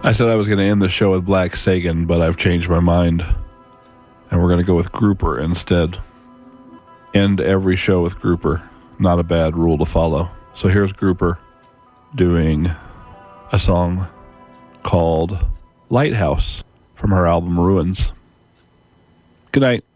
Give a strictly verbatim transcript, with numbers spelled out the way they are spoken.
I said I was going to end the show with Black Sagan, but I've changed my mind. And we're going to go with Grouper instead. End every show with Grouper. Not a bad rule to follow. So here's Grouper doing a song called Lighthouse from her album Ruins. Good night.